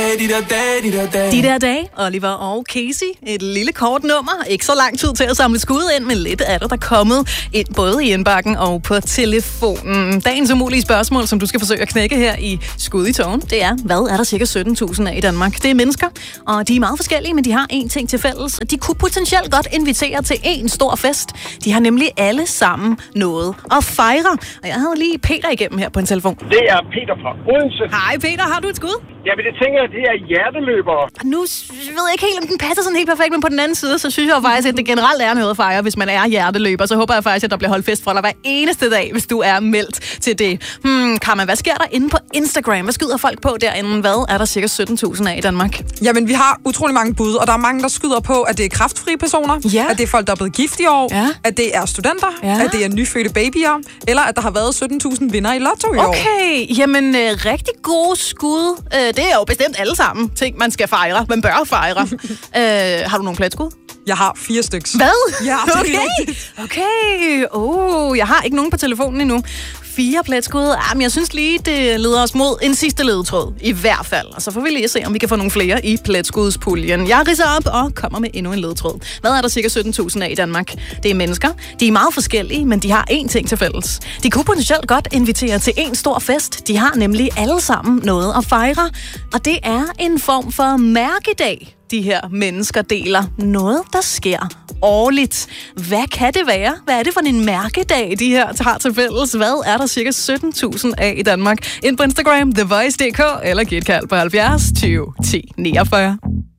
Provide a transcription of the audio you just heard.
De der dage, Oliver og Casey. Et lille kort nummer. Ikke så lang tid til at samle skud ind, men lidt af det, der er kommet ind både i indbakken og på telefonen. Dagens umulige spørgsmål, som du skal forsøge at knække her i Skud i Tågen, det er, hvad er der cirka 17.000 af i Danmark? Det er mennesker, og de er meget forskellige, men de har én ting til fælles. De kunne potentielt godt invitere til en stor fest. De har nemlig alle sammen noget at fejre. Og jeg havde lige Peter igennem her på en telefon. Det er Peter fra Odense. Hej Peter, har du et skud? Jamen, det tænker jeg, det er hjerteløbere. Nu ved jeg ikke helt, om den passer sådan helt perfekt, men på den anden side, så synes jeg faktisk, at det generelt er noget at fejre, hvis man er hjerteløber. Så håber jeg faktisk, at der bliver holdt fest for dig hver eneste dag, hvis du er meldt til det. Carmen, hvad sker der inde på Instagram? Hvad skyder folk på derinde? Hvad er der cirka 17.000 af i Danmark? Jamen, vi har utrolig mange bud, og der er mange, der skyder på, at det er kræftfrie personer, at det er folk, der er blevet gift i år, at det er studenter, at det er nyfødte babyer, eller at der har været 17.000 vinder i Lotto i år. Okay, jamen rigtig gode skud. Det er jo bestemt alle sammen ting, man skal fejre. Man bør fejre. Har du nogle pletskud? Jeg har 4 stykker. Hvad? Ja, det er rigtigt. Okay. Jeg har ikke nogen på telefonen endnu. 4 pletskud. Jamen, jeg synes lige, det leder os mod en sidste ledetråd. I hvert fald. Og så får vi lige se, om vi kan få nogle flere i pletskudspuljen. Jeg ridser op og kommer med endnu en ledetråd. Hvad er der cirka 17.000 af i Danmark? Det er mennesker. De er meget forskellige, men de har én ting til fælles. De kunne potentielt godt invitere til en stor fest. De har nemlig alle sammen noget at fejre. Og det er en form for mærkedag, de her mennesker deler. Noget, der sker årligt. Hvad kan det være? Hvad er det for en mærkedag, de her har til fælles? Hvad er der cirka 17.000 af i Danmark? Ind på Instagram, TheVoice.dk eller giv et kald på 70 20 10 49.